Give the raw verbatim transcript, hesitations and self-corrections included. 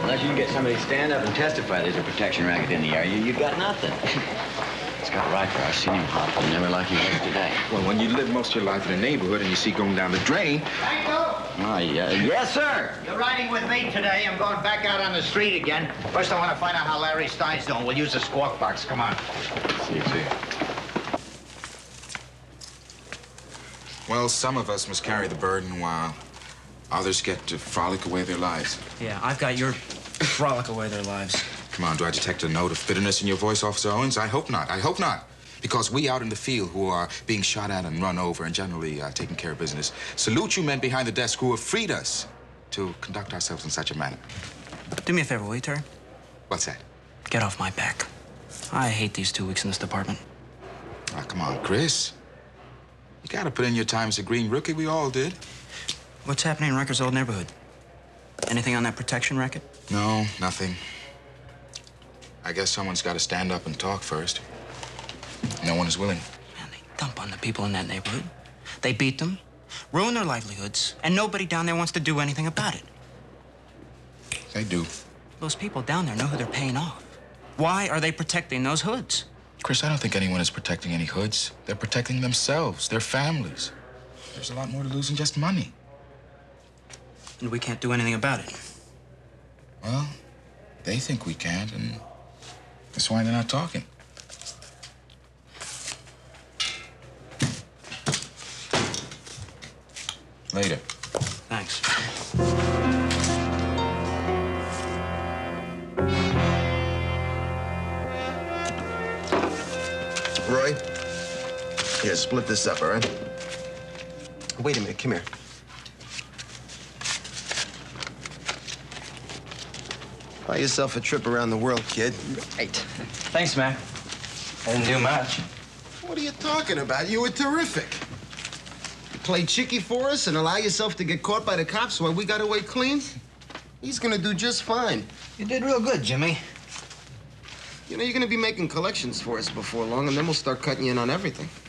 Unless you can get somebody to stand up and testify there's a protection racket in the area, you got nothing. Scott Riker, I've seen him hop, but never like he was today. Well, when you live most of your life in a neighborhood and you see going down the drain... Franco! Oh, yeah. Yes, sir. You're riding with me today. I'm going back out on the street again. First, I want to find out how Larry Stein's doing. We'll use the squawk box. Come on. See you, see. Well, some of us must carry the burden while others get to frolic away their lives. Yeah, I've got your frolic away their lives. Come on, do I detect a note of bitterness in your voice, Officer Owens? I hope not. I hope not. Because we out in the field who are being shot at and run over and generally uh, taking care of business salute you men behind the desk who have freed us to conduct ourselves in such a manner. Do me a favor, will you, Terry? What's that? Get off my back. I hate these two weeks in this department. Ah, come on, Chris. You gotta put in your time as a green rookie. We all did. What's happening in Riker's old neighborhood? Anything on that protection racket? No, nothing. I guess someone's got to stand up and talk first. No one is willing. Man, they dump on the people in that neighborhood. They beat them, ruin their livelihoods, and nobody down there wants to do anything about it. They do. Those people down there know who they're paying off. Why are they protecting those hoods? Chris, I don't think anyone is protecting any hoods. They're protecting themselves, their families. There's a lot more to lose than just money. And we can't do anything about it. Well, they think we can't, and that's why they're not talking. Later. Thanks. Roy, here, split this up, all right? Wait a minute, come here. Buy yourself a trip around the world, kid. Right. Thanks, Mac. I didn't do much. What are you talking about? You were terrific. You played chicky for us and allow yourself to get caught by the cops while we got away clean? He's gonna do just fine. You did real good, Jimmy. You know, you're gonna be making collections for us before long, and then we'll start cutting you in on everything.